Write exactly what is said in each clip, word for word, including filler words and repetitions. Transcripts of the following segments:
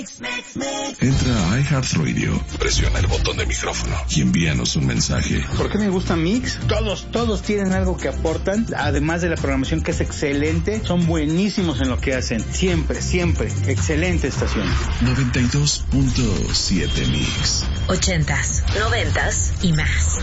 Entra a iHeartRadio, presiona el botón de micrófono y envíanos un mensaje. ¿Por qué me gusta Mix? Todos, todos tienen algo que aportan, además de la programación que es excelente, son buenísimos en lo que hacen. Siempre, siempre, excelente estación. noventa y dos punto siete Mix. Ochentas, noventas y más.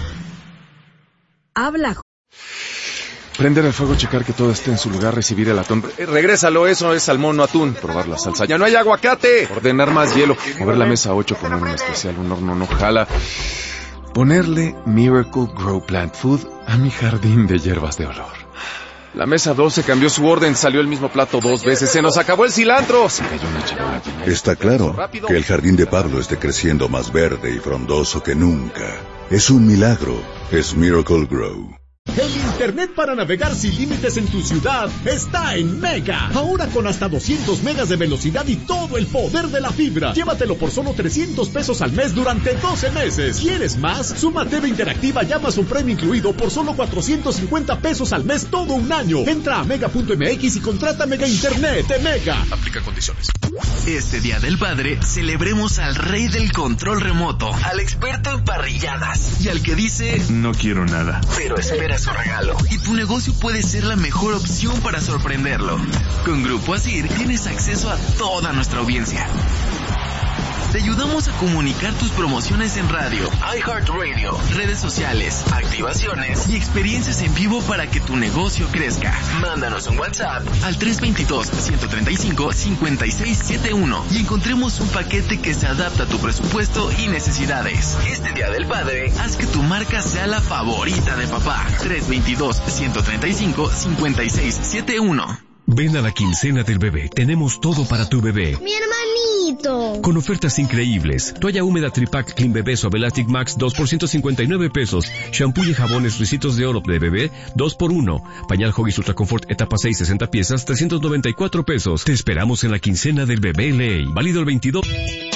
Habla. Prender el fuego, checar que todo esté en su lugar, recibir el atún. Eh, regrésalo, eso es salmón, no atún. Probar la salsa. ¡Ya no hay aguacate! Ordenar más hielo. Mover la mesa ocho, poner un especial, un horno no jala. Ponerle Miracle Grow Plant Food a mi jardín de hierbas de olor. La mesa doce cambió su orden, salió el mismo plato dos veces. ¡Se nos acabó el cilantro! Se cayó una charola. Está claro que el jardín de Pablo esté creciendo más verde y frondoso que nunca. Es un milagro. Es Miracle Grow. El internet para navegar sin límites en tu ciudad está en Mega. Ahora con hasta doscientos megas de velocidad y todo el poder de la fibra. Llévatelo por solo trescientos pesos al mes durante doce meses. ¿Quieres más? Suma T V Interactiva y Amazon Prime incluido por solo cuatrocientos cincuenta pesos al mes todo un año. Entra a mega punto m x y contrata Mega Internet de Mega. Aplica condiciones. Este Día del Padre, celebremos al rey del control remoto, al experto en parrilladas y al que dice no quiero nada, pero espera su regalo. Y tu negocio puede ser la mejor opción para sorprenderlo. Con Grupo Asir tienes acceso a toda nuestra audiencia. Te ayudamos a comunicar tus promociones en radio, iHeartRadio, redes sociales, activaciones y experiencias en vivo para que tu negocio crezca. Mándanos un WhatsApp al tres dos dos, uno tres cinco, cinco seis siete uno y encontremos un paquete que se adapta a tu presupuesto y necesidades. Este Día del Padre, haz que tu marca sea la favorita de papá. tres dos dos, uno tres cinco, cinco seis siete uno. Ven a la quincena del bebé. Tenemos todo para tu bebé. ¡Mi hermanito! Con ofertas increíbles. Toalla húmeda Tripac Clean Bebé Suave Elastic Max dos por ciento cincuenta y nueve pesos. Shampoo y jabones Ricitos de Oro de bebé dos por uno. Pañal Huggies Ultra Comfort Etapa seis sesenta piezas trescientos noventa y cuatro pesos. Te esperamos en la quincena del bebé Ley. Válido el veintidós.